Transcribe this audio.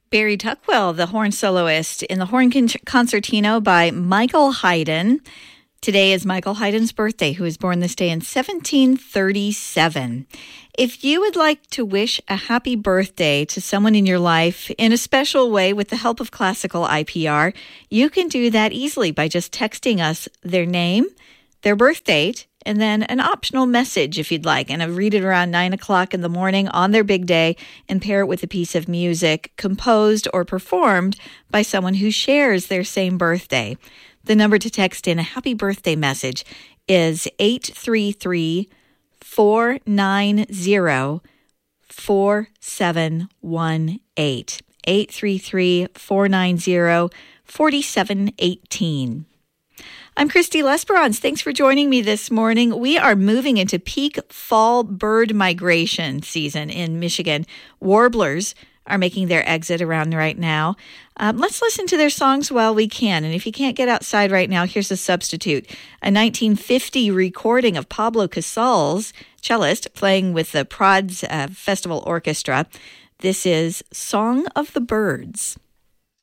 Barry Tuckwell, the horn soloist in the Horn Concertino by Michael Haydn. Today is Michael Haydn's birthday, who was born this day in 1737. If you would like to wish a happy birthday to someone in your life in a special way with the help of Classical IPR, you can do that easily by just texting us their name, their birth date, and then an optional message if you'd like. And I read it around 9 o'clock in the morning on their big day and pair it with a piece of music composed or performed by someone who shares their same birthday. The number to text in a happy birthday message is 833-490-4718. 833-490-4718. I'm Christy Lesperance. Thanks for joining me this morning. We are moving into peak fall bird migration season in Michigan. Warblers are making their exit around right now. Let's listen to their songs while we can. And if you can't get outside right now, here's a substitute. A 1950 recording of Pablo Casals, cellist, playing with the Prods Festival Orchestra. This is Song of the Birds.